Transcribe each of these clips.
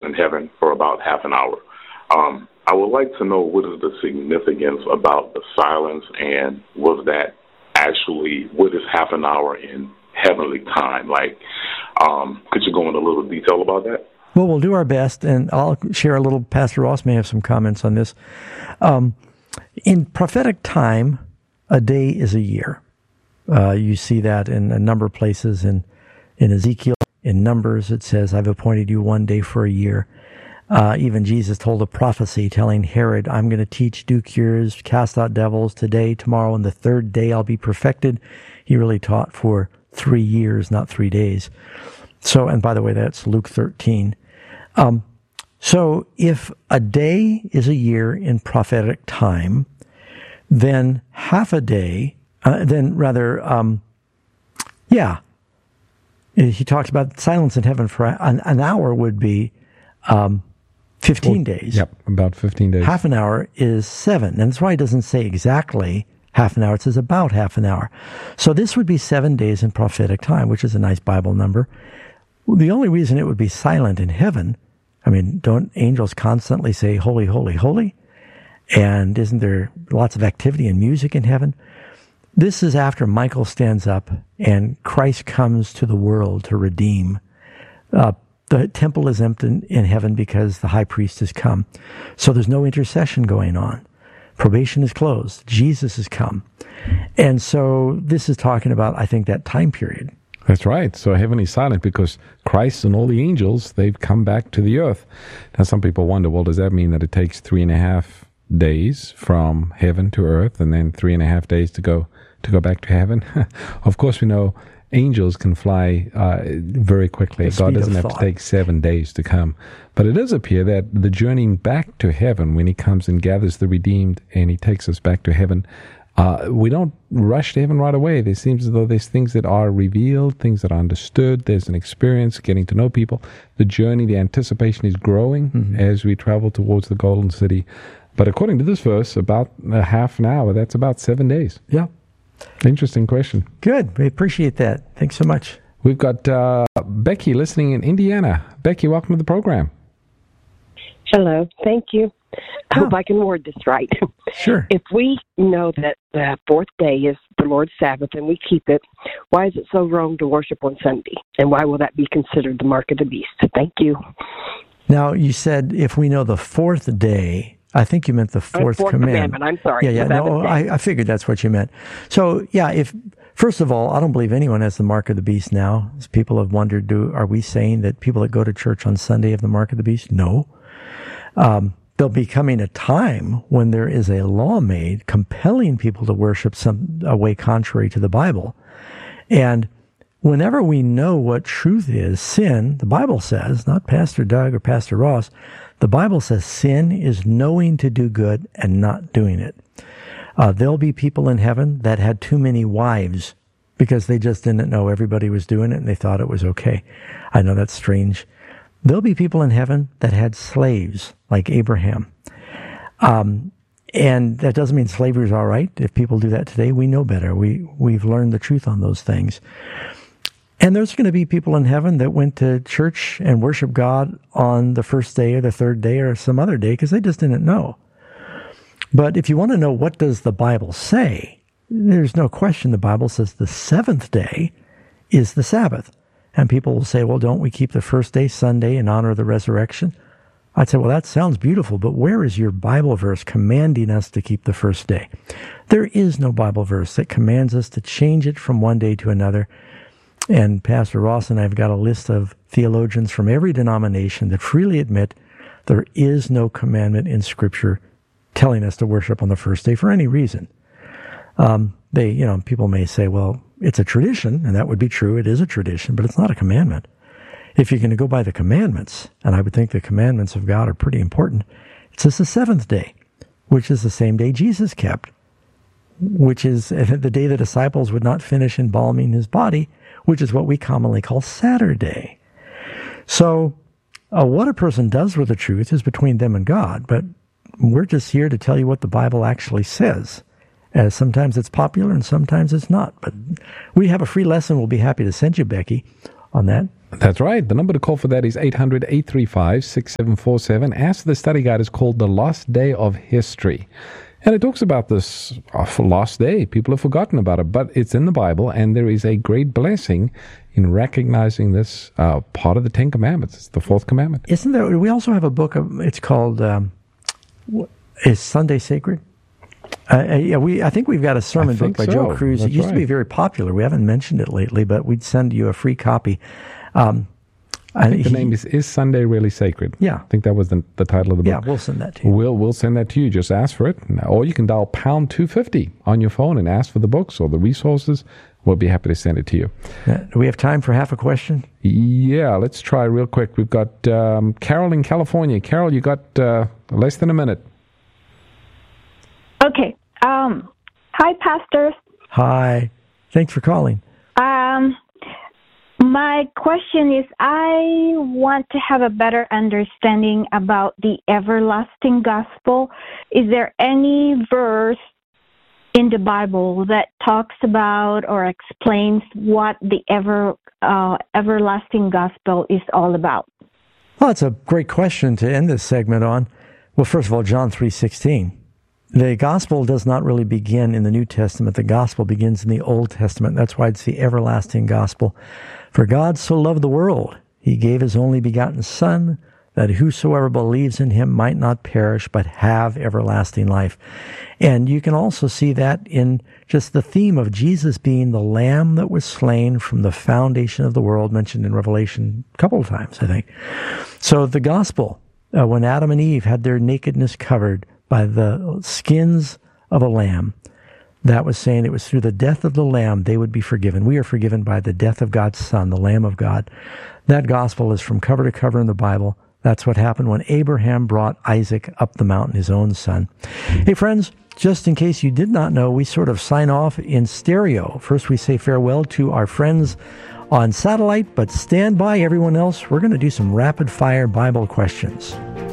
in heaven for about half an hour. I would like to know what is the significance about the silence, and was that actually, what is half an hour in heavenly time? Like, could you go into a little detail about that? Well, we'll do our best, and I'll share a little. Pastor Ross may have some comments on this. In prophetic time, a day is a year. You see that in a number of places. In Ezekiel, in Numbers, it says, I've appointed you one day for a year. Even Jesus told a prophecy telling Herod, I'm going to teach, do cures, cast out devils today, tomorrow, and the third day I'll be perfected. He really taught for 3 years, not 3 days. So, and by the way, that's Luke 13. So if a day is a year in prophetic time, then half a day, he talks about silence in heaven for an hour would be 15 days. Yep, about 15 days. Half an hour is 7. And that's why it doesn't say exactly half an hour. It says about half an hour. So this would be 7 days in prophetic time, which is a nice Bible number. The only reason it would be silent in heaven, I mean, don't angels constantly say, holy, holy, holy? And isn't there lots of activity and music in heaven? This is after Michael stands up and Christ comes to the world to redeem. The temple is empty in heaven because the high priest has come. So there's no intercession going on. Probation is closed. Jesus has come. And so this is talking about, I think, that time period. That's right. So heaven is silent because Christ and all the angels, they've come back to the earth. Now some people wonder, well, does that mean that it takes 3.5 days from heaven to earth and then 3.5 days to go back to heaven? Of course, we know angels can fly very quickly. God doesn't have to take 7 days to come. But it does appear that the journeying back to heaven, when he comes and gathers the redeemed and he takes us back to heaven, we don't rush to heaven right away. There seems as though there's things that are revealed, things that are understood. There's an experience, getting to know people. The journey, the anticipation is growing as we travel towards the Golden City. But according to this verse, about a half an hour, that's about 7 days. Yeah. Interesting question. Good. We appreciate that. Thanks so much. We've got Becky listening in Indiana. Becky, welcome to the program. Hello. Thank you. I hope I can word this right. Sure. If we know that the fourth day is the Lord's Sabbath and we keep it, why is it so wrong to worship on Sunday? And why will that be considered the mark of the beast? Thank you. Now, you said if we know the fourth day, I think you meant the fourth commandment. I'm sorry. Yeah. No, I figured that's what you meant. So, yeah, first of all, I don't believe anyone has the mark of the beast now. As people have wondered, are we saying that people that go to church on Sunday have the mark of the beast? No. There'll be coming a time when there is a law made compelling people to worship a way contrary to the Bible. And whenever we know what truth is, sin, the Bible says, not Pastor Doug or Pastor Ross, the Bible says sin is knowing to do good and not doing it. There'll be people in heaven that had too many wives because they just didn't know everybody was doing it and they thought it was okay. I know that's strange. There'll be people in heaven that had slaves, like Abraham. And that doesn't mean slavery is all right. If people do that today, we know better. We've learned the truth on those things. And there's going to be people in heaven that went to church and worshiped God on the first day or the third day or some other day because they just didn't know. But if you want to know what does the Bible say, there's no question the Bible says the seventh day is the Sabbath. And people will say, well, don't we keep the first day, Sunday, in honor of the resurrection? I'd say, well, that sounds beautiful, but where is your Bible verse commanding us to keep the first day? There is no Bible verse that commands us to change it from one day to another. And Pastor Ross and I have got a list of theologians from every denomination that freely admit there is no commandment in Scripture telling us to worship on the first day for any reason. People may say, well, it's a tradition, and that would be true. It is a tradition, but it's not a commandment. If you're going to go by the commandments, and I would think the commandments of God are pretty important, it says the seventh day, which is the same day Jesus kept, which is the day the disciples would not finish embalming his body, which is what we commonly call Saturday. So what a person does with the truth is between them and God, but we're just here to tell you what the Bible actually says. Sometimes it's popular and sometimes it's not. But we have a free lesson we'll be happy to send you, Becky, on that. That's right. The number to call for that is 800-835-6747. Ask the study guide is called The Lost Day of History. And it talks about this lost day. People have forgotten about it, but it's in the Bible, and there is a great blessing in recognizing this part of the Ten Commandments. It's the fourth commandment. Isn't there? We also have a book. It's called "Is Sunday Sacred?" I think we've got a sermon book by Joe Cruz. It used to be very popular. We haven't mentioned it lately, but we'd send you a free copy. I think the name is Sunday Really Sacred? Yeah. I think that was the title of the book. Yeah, we'll send that to you. We'll send that to you. Just ask for it. Or you can dial pound 250 on your phone and ask for the books or the resources. We'll be happy to send it to you. Do we have time for half a question? Yeah, let's try real quick. We've got Carol in California. Carol, you got less than a minute. Okay. Hi, pastors. Hi. Thanks for calling. My question is, I want to have a better understanding about the everlasting gospel. Is there any verse in the Bible that talks about or explains what the everlasting gospel is all about? Well, that's a great question to end this segment on. Well, first of all, John 3:16. The gospel does not really begin in the New Testament. The gospel begins in the Old Testament. That's why it's the everlasting gospel. For God so loved the world, he gave his only begotten Son, that whosoever believes in him might not perish, but have everlasting life. And you can also see that in just the theme of Jesus being the Lamb that was slain from the foundation of the world, mentioned in Revelation a couple of times, I think. So the gospel, when Adam and Eve had their nakedness covered by the skins of a lamb, that was saying it was through the death of the Lamb they would be forgiven. We are forgiven by the death of God's Son, the Lamb of God. That gospel is from cover to cover in the Bible. That's what happened when Abraham brought Isaac up the mountain, his own son. Hey, friends, just in case you did not know, we sort of sign off in stereo. First, we say farewell to our friends on satellite, but stand by, everyone else. We're going to do some rapid-fire Bible questions.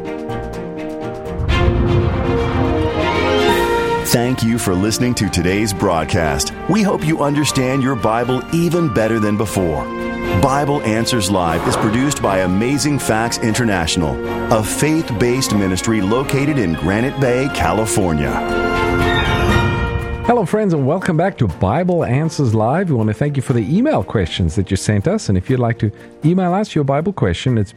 Thank you for listening to today's broadcast. We hope you understand your Bible even better than before. Bible Answers Live is produced by Amazing Facts International, a faith-based ministry located in Granite Bay, California. Hello, friends, and welcome back to Bible Answers Live. We want to thank you for the email questions that you sent us. And if you'd like to email us your Bible question, it's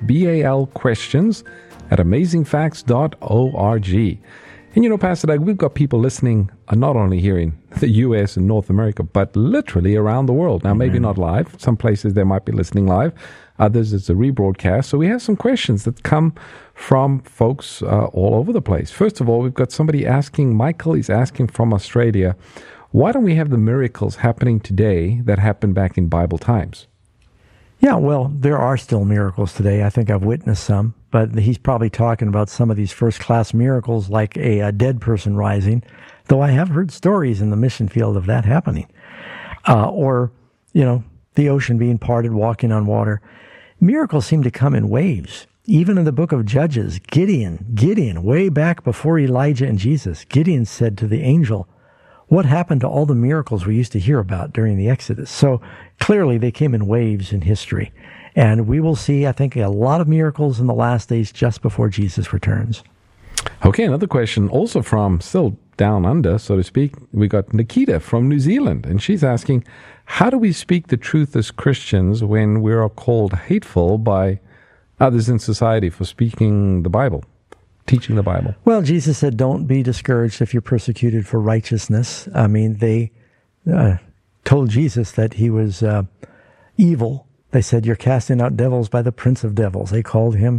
balquestions@amazingfacts.org. And you know, Pastor Doug, we've got people listening not only here in the U.S. and North America, but literally around the world. Now, maybe not live. Some places they might be listening live. Others, it's a rebroadcast. So we have some questions that come from folks all over the place. First of all, we've got somebody asking, Michael is asking from Australia, why don't we have the miracles happening today that happened back in Bible times? Yeah, well, there are still miracles today. I think I've witnessed some, but he's probably talking about some of these first-class miracles like a dead person rising, though I have heard stories in the mission field of that happening. Or, the ocean being parted, walking on water. Miracles seem to come in waves. Even in the book of Judges, Gideon, way back before Elijah and Jesus, Gideon said to the angel, what happened to all the miracles we used to hear about during the Exodus? So clearly they came in waves in history. And we will see, I think, a lot of miracles in the last days just before Jesus returns. Okay, another question also from still down under, so to speak. We got Nikita from New Zealand, and she's asking, how do we speak the truth as Christians when we are called hateful by others in society for speaking the Bible? Teaching the Bible? Well, Jesus said, don't be discouraged if you're persecuted for righteousness. I mean, they told Jesus that he was evil. They said, you're casting out devils by the prince of devils. They called him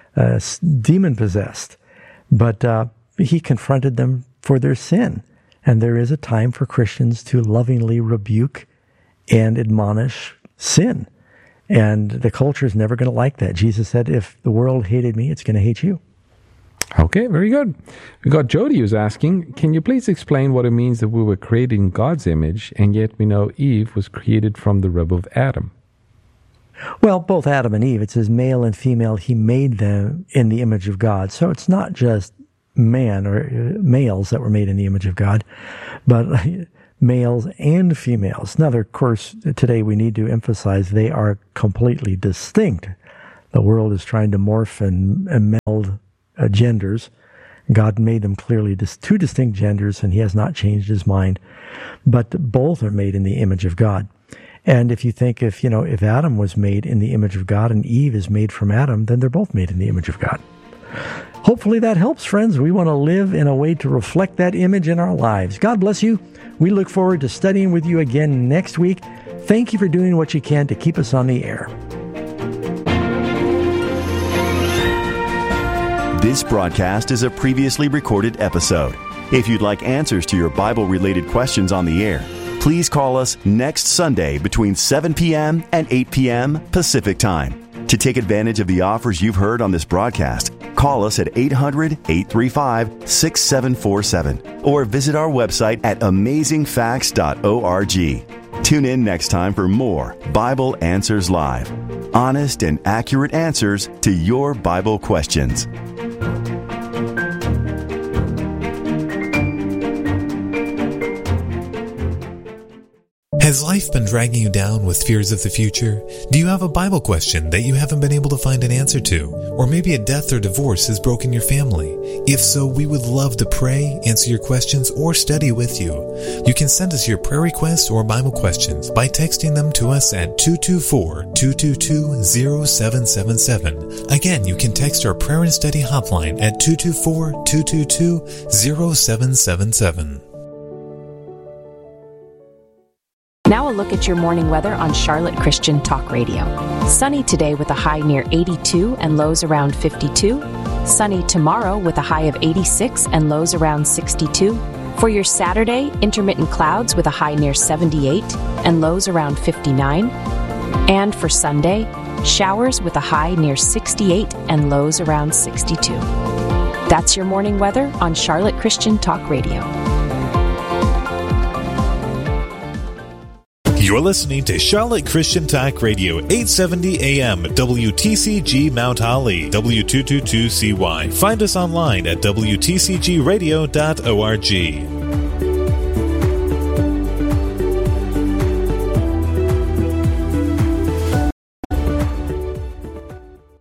demon-possessed. But he confronted them for their sin. And there is a time for Christians to lovingly rebuke and admonish sin. And the culture is never going to like that. Jesus said, if the world hated me, it's going to hate you. Okay, very good. We got Jody who's asking, can you please explain what it means that we were created in God's image, and yet we know Eve was created from the rib of Adam? Well, both Adam and Eve, it says male and female, he made them in the image of God. So it's not just man or males that were made in the image of God, but males and females. Now, of course, today we need to emphasize they are completely distinct. The world is trying to morph and meld genders. God made them clearly two distinct genders, and he has not changed his mind. But both are made in the image of God. And if you think if Adam was made in the image of God and Eve is made from Adam, then they're both made in the image of God. Hopefully that helps, friends. We want to live in a way to reflect that image in our lives. God bless you. We look forward to studying with you again next week. Thank you for doing what you can to keep us on the air. This broadcast is a previously recorded episode. If you'd like answers to your Bible-related questions on the air, please call us next Sunday between 7 p.m. and 8 p.m. Pacific Time. To take advantage of the offers you've heard on this broadcast, call us at 800-835-6747 or visit our website at amazingfacts.org. Tune in next time for more Bible Answers Live. Honest and accurate answers to your Bible questions. Has life been dragging you down with fears of the future? Do you have a Bible question that you haven't been able to find an answer to? Or maybe a death or divorce has broken your family? If so, we would love to pray, answer your questions, or study with you. You can send us your prayer requests or Bible questions by texting them to us at 224-222-0777. Again, you can text our prayer and study hotline at 224-222-0777. Now a look at your morning weather on Charlotte Christian Talk Radio. Sunny today with a high near 82 and lows around 52. Sunny tomorrow with a high of 86 and lows around 62. For your Saturday, intermittent clouds with a high near 78 and lows around 59. And for Sunday, showers with a high near 68 and lows around 62. That's your morning weather on Charlotte Christian Talk Radio. You're listening to Charlotte Christian Talk Radio, 870 AM, WTCG Mount Holly, W222CY. Find us online at WTCGradio.org.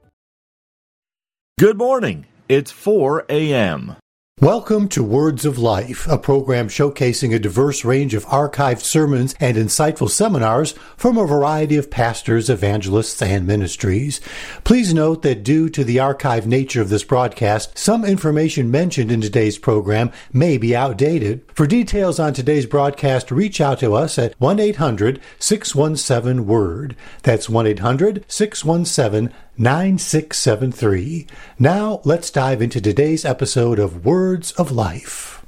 Good morning. It's 4 a.m. Welcome to Words of Life, a program showcasing a diverse range of archived sermons and insightful seminars from a variety of pastors, evangelists, and ministries. Please note that due to the archived nature of this broadcast, some information mentioned in today's program may be outdated. For details on today's broadcast, reach out to us at 1-800-617-WORD. That's 1-800-617-9673. Now, let's dive into today's episode of Words of Life.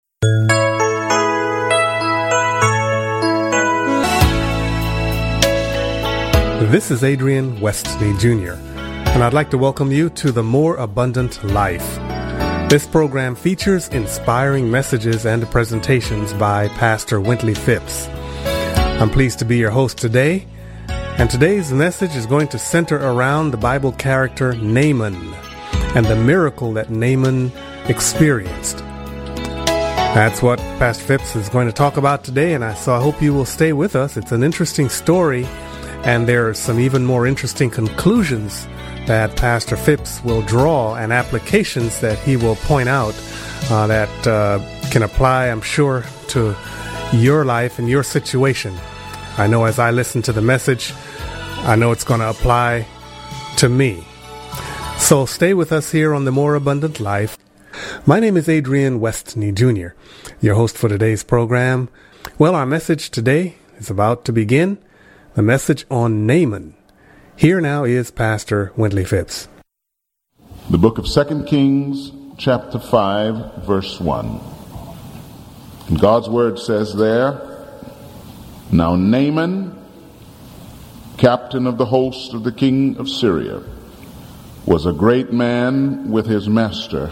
This is Adrian Westney Jr., and I'd like to welcome you to The More Abundant Life. This program features inspiring messages and presentations by Pastor Wintley Phipps. I'm pleased to be your host today, and today's message is going to center around the Bible character Naaman and the miracle that Naaman experienced. That's what Pastor Phipps is going to talk about today, and so I hope you will stay with us. It's an interesting story, and there are some even more interesting conclusions that Pastor Phipps will draw and applications that he will point out that can apply, I'm sure, to your life and your situation. I know as I listen to the message, I know it's going to apply to me. So stay with us here on The More Abundant Life. My name is Adrian Westney Jr., your host for today's program. Well, our message today is about to begin, the message on Naaman. Here now is Pastor Wintley Phipps. The book of 2 Kings, chapter 5, verse 1. And God's word says there, Now Naaman, captain of the host of the king of Syria, was a great man with his master,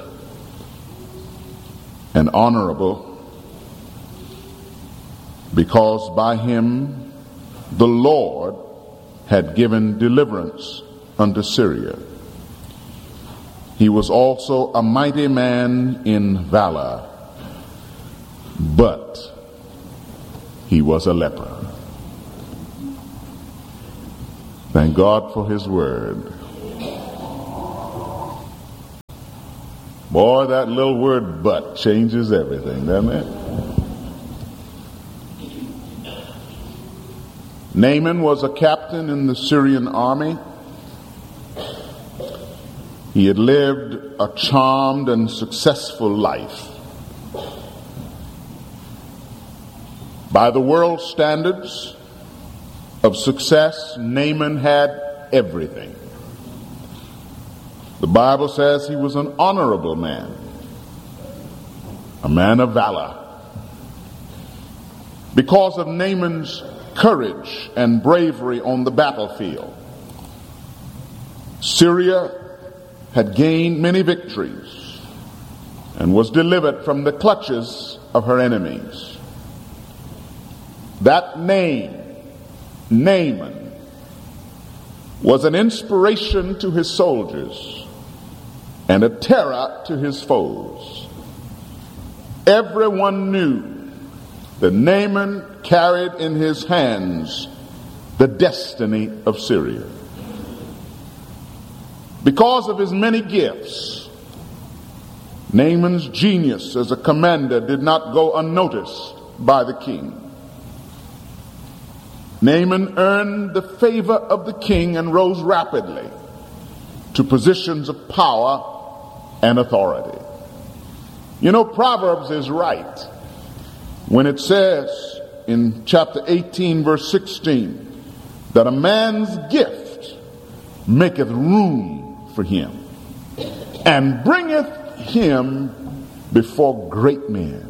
and honorable, because by him the Lord had given deliverance unto Syria. He was also a mighty man in valor, but he was a leper. Thank God for his word. Boy, that little word "but" changes everything, doesn't it? Naaman was a captain in the Syrian army. He had lived a charmed and successful life. By the world standards of success, Naaman had everything. The Bible says he was an honorable man, a man of valor. Because of Naaman's courage and bravery on the battlefield, Syria had gained many victories and was delivered from the clutches of her enemies. That name, Naaman, was an inspiration to his soldiers and a terror to his foes. Everyone knew that Naaman carried in his hands the destiny of Syria. Because of his many gifts, Naaman's genius as a commander did not go unnoticed by the king. Naaman earned the favor of the king and rose rapidly to positions of power and authority. You know, Proverbs is right when it says in chapter 18, verse 16, that a man's gift maketh room for him and bringeth him before great men.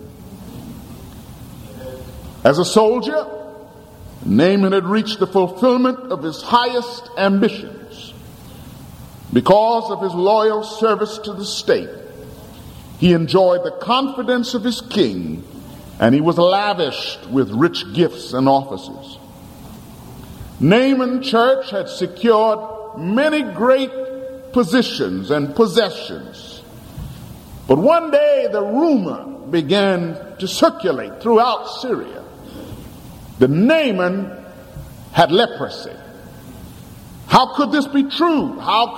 As a soldier, Naaman had reached the fulfillment of his highest ambitions. Because of his loyal service to the state, he enjoyed the confidence of his king, and he was lavished with rich gifts and offices. Naaman Church had secured many great positions and possessions. But one day the rumor began to circulate throughout Syria that Naaman had leprosy. How could this be true? How